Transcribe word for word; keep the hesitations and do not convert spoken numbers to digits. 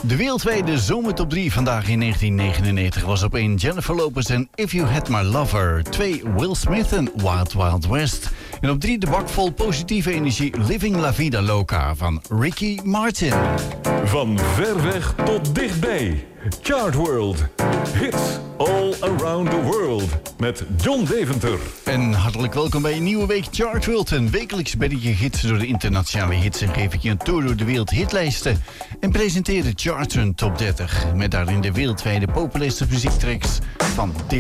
De wereldwijde zomertop drie vandaag in negentien negenennegentig was op één Jennifer Lopez en If You Had My Lover. twee Will Smith en Wild Wild West. En op drie de bak vol positieve energie Living La Vida Loca van Ricky Martin. Van ver weg tot dichtbij. Chart World. Hits all around the world. Met John Deventer. En hartelijk welkom bij een nieuwe week Chart World. En wekelijks ben ik je gids door de internationale hits en geef ik je een tour door de wereld hitlijsten. En presenteer de Chart Top dertig. Met daarin de wereldwijde populairste muziektracks van dit